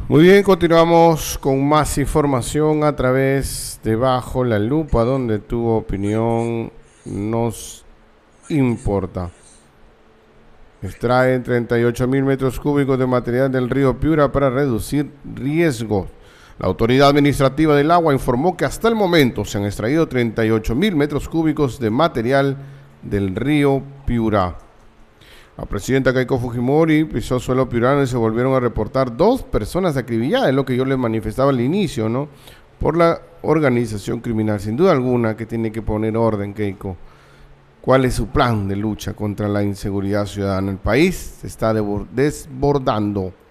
Muy bien, continuamos con más información a través de Bajo la Lupa, donde tu opinión nos importa. Extraen 38.000 metros cúbicos de material del río Piura para reducir riesgos. La Autoridad Administrativa del Agua informó que hasta el momento se han extraído 38.000 metros cúbicos de material del río Piura. La presidenta Keiko Fujimori pisó suelo piurano y se volvieron a reportar 2 personas acribilladas, es lo que yo les manifestaba al inicio, ¿no? Por la organización criminal. Sin duda alguna que tiene que poner orden, Keiko. ¿Cuál es su plan de lucha contra la inseguridad ciudadana? El país se está desbordando.